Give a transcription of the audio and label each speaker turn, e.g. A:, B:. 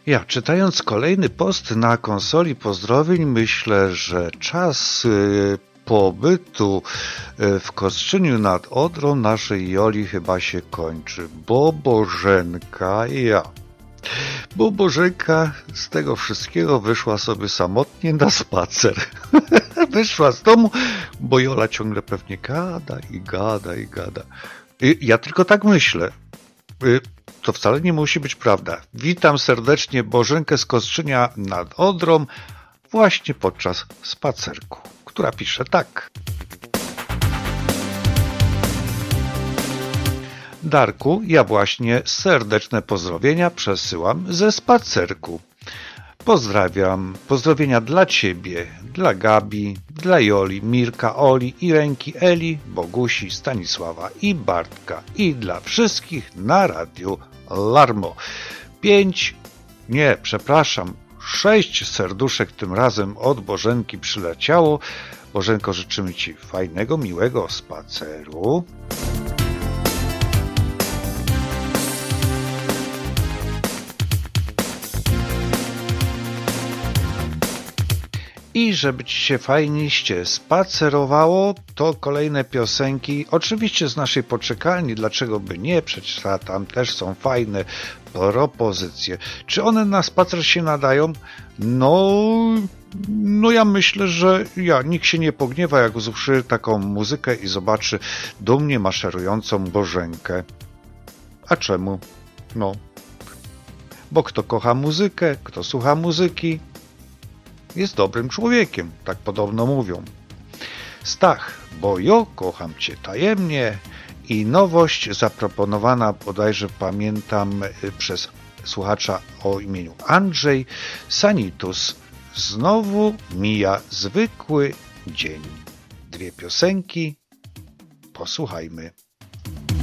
A: Ja, czytając kolejny post na konsoli pozdrowień, myślę, że czas pobytu w Kostrzyniu nad Odrą naszej Joli chyba się kończy. Bożenka z tego wszystkiego wyszła sobie samotnie na spacer. Wyszła z domu, bo Jola ciągle pewnie gada i gada i gada. Ja tylko tak myślę. To wcale nie musi być prawda. Witam serdecznie Bożenkę z Kostrzynia nad Odrą właśnie podczas spacerku, która pisze tak. Darku, ja właśnie serdeczne pozdrowienia przesyłam ze spacerku. Pozdrawiam. Pozdrowienia dla Ciebie, dla Gabi, dla Joli, Mirka, Oli, Irenki, Eli, Bogusi, Stanisława i Bartka i dla wszystkich na radiu Larmo. 6 serduszek tym razem od Bożenki przyleciało. Bożenko, życzymy Ci fajnego, miłego spaceru. I żeby Ci się fajniście spacerowało, to kolejne piosenki, oczywiście z naszej poczekalni, dlaczego by nie, przecież tam też są fajne propozycje. Czy one na spacer się nadają? No ja myślę, że nikt się nie pogniewa, jak usłyszy taką muzykę i zobaczy dumnie maszerującą Bożenkę. A czemu? Bo kto kocha muzykę, kto słucha muzyki, jest dobrym człowiekiem, tak podobno mówią. Stach, bo ja kocham Cię tajemnie i nowość zaproponowana, bodajże pamiętam, przez słuchacza o imieniu Andrzej, Sanitus. Znowu mija zwykły dzień. 2 piosenki, posłuchajmy.